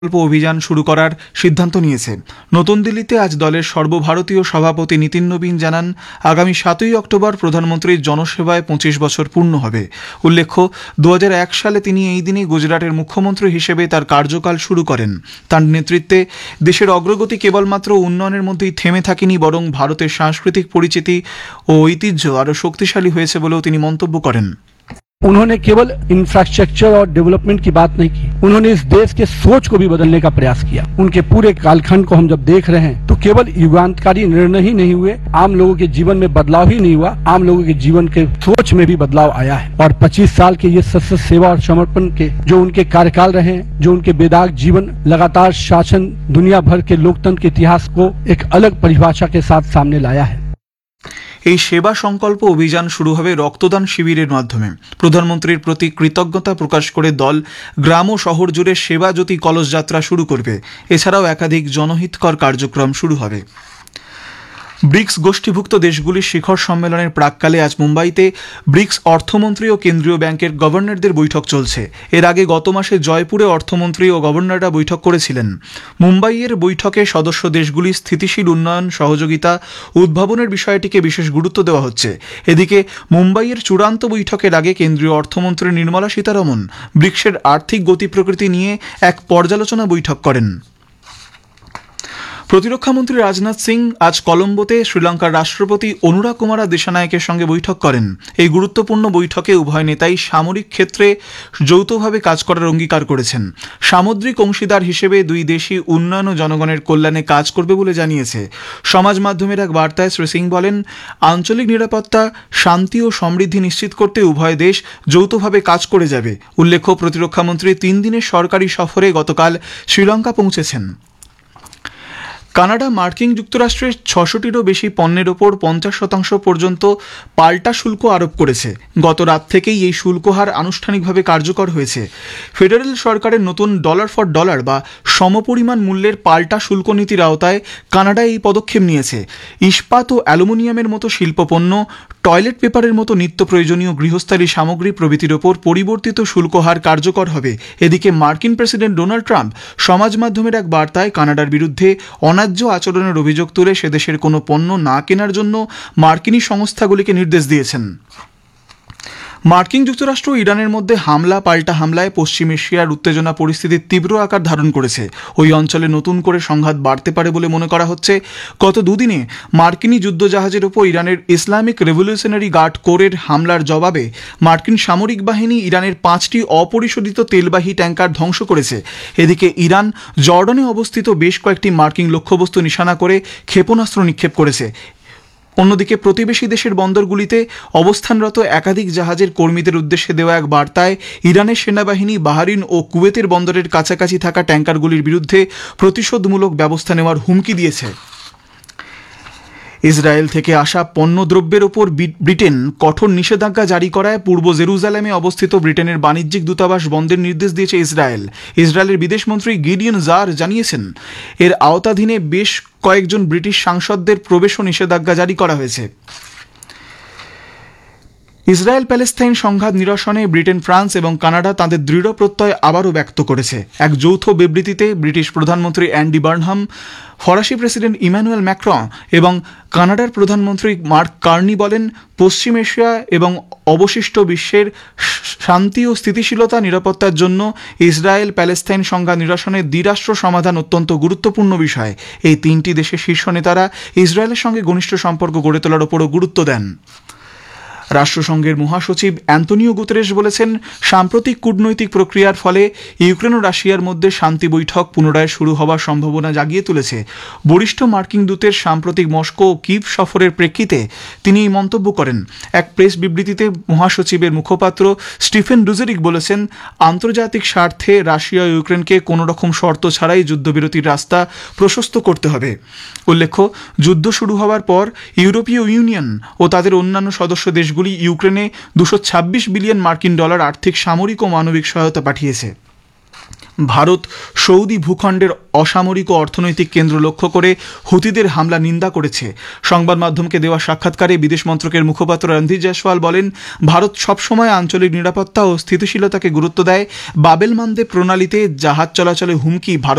অভিযান শুরু করার সিদ্ধান্ত নিয়েছে। নতুন দিল্লিতে আজ দলের সর্বভারতীয় সভাপতি নীতিন নবীন জানান, আগামী 7ই অক্টোবর প্রধানমন্ত্রীর জনসেবায় 25 বছর পূর্ণ হবে। উল্লেখ্য, 2001 সালে তিনি এই দিনে গুজরাটের মুখ্যমন্ত্রী হিসেবে তার কার্যকাল শুরু করেন। তার নেতৃত্বে দেশের অগ্রগতি কেবলমাত্র উন্নয়নের মধ্যেই থেমে থাকেনি, বরং ভারতের সাংস্কৃতিক পরিচিতি ও ঐতিহ্য আরও শক্তিশালী হয়েছে বলেও তিনি মন্তব্য করেন। उन्होंने केवल इंफ्रास्ट्रक्चर और डेवलपमेंट की बात नहीं की, उन्होंने इस देश के सोच को भी बदलने का प्रयास किया। उनके पूरे कालखंड को हम जब देख रहे हैं तो केवल युगांतकारी निर्णय ही नहीं हुए, आम लोगों के जीवन में बदलाव ही नहीं हुआ, आम लोगों के जीवन के सोच में भी बदलाव आया है। और 25 साल के ये सतत सेवा और समर्पण के जो उनके कार्यकाल रहे हैं, जो उनके बेदाग जीवन, लगातार शासन दुनिया भर के लोकतंत्र के इतिहास को एक अलग परिभाषा के साथ सामने लाया है। এই সেবা সংকল্প অভিযান শুরু হবে রক্তদান শিবিরের মাধ্যমে। প্রধানমন্ত্রীর প্রতি কৃতজ্ঞতা প্রকাশ করে দল গ্রাম ও শহর জুড়ে সেবা জ্যোতি কলস যাত্রা শুরু করবে। এছাড়াও একাধিক জনহিতকর কার্যক্রম শুরু হবে। ব্রিক্স গোষ্ঠীভুক্ত দেশগুলির শিখর সম্মেলনের প্রাক্কালে আজ মুম্বাইতে ব্রিক্স অর্থমন্ত্রী ও কেন্দ্রীয় ব্যাংকের গভর্নরদের বৈঠক চলছে। এর আগে গত মাসে জয়পুরে অর্থমন্ত্রী ও গভর্নররা বৈঠক করেছিলেন। মুম্বাইয়ের বৈঠকে সদস্য দেশগুলির স্থিতিশীল উন্নয়ন, সহযোগিতা, উদ্ভাবনের বিষয়টিকে বিশেষ গুরুত্ব দেওয়া হচ্ছে। এদিকে মুম্বাইয়ের চূড়ান্ত বৈঠকের আগে কেন্দ্রীয় অর্থমন্ত্রী নির্মলা সীতারমণ ব্রিক্সের আর্থিক গতি প্রকৃতি নিয়ে এক পর্যালোচনা বৈঠক করেন। প্রতিরক্ষামন্ত্রী রাজনাথ সিং আজ কলম্বোতে শ্রীলঙ্কার রাষ্ট্রপতি অনুরা কুমারা দেশানায়কের সঙ্গে বৈঠক করেন। এই গুরুত্বপূর্ণ বৈঠকে উভয় নেতাই সামরিক ক্ষেত্রে যৌথভাবে কাজ করার অঙ্গীকার করেছেন। সামুদ্রিক অংশীদার হিসেবে দুই দেশই উন্নয়ন ও জনগণের কল্যাণে কাজ করবে বলে জানিয়েছে। সমাজ মাধ্যমের এক বার্তায় শ্রী সিং বলেন, আঞ্চলিক নিরাপত্তা, শান্তি ও সমৃদ্ধি নিশ্চিত করতে উভয় দেশ যৌথভাবে কাজ করে যাবে। উল্লেখ্য, প্রতিরক্ষামন্ত্রী 3 দিনের সরকারি সফরে গতকাল শ্রীলঙ্কা পৌঁছেছেন। কানাডা মার্কিন যুক্তরাষ্ট্রের 600টিরও বেশি পণ্যের ওপর 50% পর্যন্ত পাল্টা শুল্ক আরোপ করেছে। গত রাত থেকেই এই শুল্ক হার আনুষ্ঠানিকভাবে কার্যকর হয়েছে। ফেডারেল সরকারের নতুন ডলার ফর ডলার বা সমপরিমাণ মূল্যের পাল্টা শুল্ক নীতির আওতায় কানাডা এই পদক্ষেপ নিয়েছে। ইস্পাত ও অ্যালুমিনিয়ামের মতো শিল্পপণ্য, টয়লেট পেপারের মতো নিত্য প্রয়োজনীয় গৃহস্থালী সামগ্রী প্রভৃতির ওপর পরিবর্তিত শুল্ক হার কার্যকর হবে। এদিকে মার্কিন প্রেসিডেন্ট ডোনাল্ড ট্রাম্প সমাজ মাধ্যমের এক বার্তায় কানাডার বিরুদ্ধে অন্যায্য আচরণের অভিযোগ তুলে সে দেশের কোনো পণ্য না কেনার জন্য মার্কিনী সংস্থাগুলিকে নির্দেশ দিয়েছেন। মার্কিন যুক্তরাষ্ট্র ও ইরানের মধ্যে হামলা পাল্টা হামলায় পশ্চিম এশিয়ার উত্তেজনা পরিস্থিতির তীব্র আকার ধারণ করেছে। ওই অঞ্চলে নতুন করে সংঘাত বাড়তে পারে বলে মনে করা হচ্ছে। গত দুদিনে মার্কিনী যুদ্ধজাহাজের ওপর ইরানের ইসলামিক রেভলিউশনারি গার্ড কোরের হামলার জবাবে মার্কিন সামরিক বাহিনী ইরানের 5টি অপরিশোধিত তেলবাহী ট্যাঙ্কার ধ্বংস করেছে। এদিকে ইরান জর্ডানে অবস্থিত বেশ কয়েকটি মার্কিন লক্ষ্যবস্তু নিশানা করে ক্ষেপণাস্ত্র নিক্ষেপ করেছে। অন্যদিকে প্রতিবেশী দেশের বন্দরগুলিতে অবস্থানরত একাধিক জাহাজের কর্মীদের উদ্দেশ্যে দেওয়া এক বার্তায় ইরানের সেনাবাহিনী বাহরিন ও কুয়েতের বন্দরের কাছাকাছি থাকা ট্যাঙ্কারগুলির বিরুদ্ধে প্রতিশোধমূলক ব্যবস্থা নেওয়ার হুমকি দিয়েছে। ইসরায়েল থেকে আসা পণ্যদ্রব্যের ওপর ব্রিটেন কঠোর নিষেধাজ্ঞা জারি করায় পূর্ব জেরুজালেমে অবস্থিত ব্রিটেনের বাণিজ্যিক দূতাবাস বন্ধের নির্দেশ দিয়েছে ইসরায়েল। ইসরায়েলের বিদেশমন্ত্রী গিডিয়ন জার জানিয়েছেন, এর আওতাধীনে বেশ কয়েকজন ব্রিটিশ সাংসদদের প্রবেশও নিষেধাজ্ঞা জারি করা হয়েছে। ইসরায়েল প্যালেস্তাইন সংঘাত নিরসনে ব্রিটেন, ফ্রান্স এবং কানাডা তাদের দৃঢ় প্রত্যয় আবারও ব্যক্ত করেছে। এক যৌথ বিবৃতিতে ব্রিটিশ প্রধানমন্ত্রী অ্যান্ডি বার্নহাম, ফরাসি প্রেসিডেন্ট ইমানুয়েল ম্যাক্রন এবং কানাডার প্রধানমন্ত্রী মার্ক কার্নি বলেন, পশ্চিম এশিয়া এবং অবশিষ্ট বিশ্বের শান্তি ও স্থিতিশীলতা নিরাপত্তার জন্য ইসরায়েল প্যালেস্তাইন সংঘাত নিরসনের দ্বিরাষ্ট্র সমাধান অত্যন্ত গুরুত্বপূর্ণ বিষয়। এই 3টি দেশের শীর্ষ নেতারা ইসরায়েলের সঙ্গে ঘনিষ্ঠ সম্পর্ক গড়ে তোলার ওপরও গুরুত্ব দেন। রাষ্ট্রসংঘের মহাসচিব অ্যান্তোনিও গুতেরেস বলেছেন, সাম্প্রতিক কূটনৈতিক প্রক্রিয়ার ফলে ইউক্রেন ও রাশিয়ার মধ্যে শান্তি বৈঠক পুনরায় শুরু হওয়ার সম্ভাবনা জাগিয়ে তুলেছে। বরিষ্ঠ মার্কিন দূতের সাম্প্রতিক মস্কো ও কিভ সফরের প্রেক্ষিতে তিনি এই মন্তব্য করেন। এক প্রেস বিবৃতিতে মহাসচিবের মুখপাত্র স্টিফেন ডুজারিক বলেছেন, আন্তর্জাতিক স্বার্থে রাশিয়া ও ইউক্রেনকে কোনো রকম শর্ত ছাড়াই যুদ্ধবিরতির রাস্তা প্রশস্ত করতে হবে। উল্লেখ্য, যুদ্ধ শুরু হওয়ার পর ইউরোপীয় ইউনিয়ন ও তাদের অন্যান্য সদস্য দেশগুলি ইউক্রেনে 226 বিলিয়ন মার্কিন ডলার আর্থিক, সামরিক ও মানবিক সহায়তা পাঠিয়েছে। ভারত সৌদি ভূখণ্ডের অসামরিক ও অর্থনৈতিক কেন্দ্র লক্ষ্য করে হুতিদের হামলা নিন্দা করেছে। সংবাদ মাধ্যমকে দেওয়া সাক্ষাৎকারে বিদেশ মন্ত্রকের মুখপাত্র রণধীর জয়সওয়াল বলেন, ভারত সবসময় আঞ্চলিক নিরাপত্তা ও স্থিতিশীলতাকে গুরুত্ব দেয়। বাবেল মান্দে প্রণালীতে জাহাজ চলাচলে হুমকি ভারত